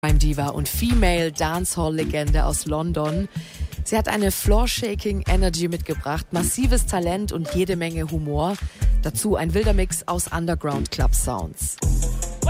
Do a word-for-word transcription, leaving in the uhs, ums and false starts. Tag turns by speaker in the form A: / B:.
A: Crime Diva und Female Dancehall-Legende aus London. Sie hat eine Floor-Shaking Energy mitgebracht, massives Talent und jede Menge Humor. Dazu ein wilder Mix aus Underground-Club-Sounds.